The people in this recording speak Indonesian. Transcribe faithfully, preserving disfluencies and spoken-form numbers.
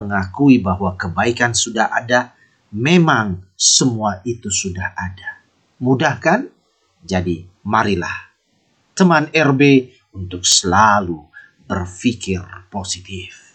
mengakui bahwa kebaikan sudah ada. Memang semua itu sudah ada. Mudah kan? Jadi marilah teman R B untuk selalu berpikir positif.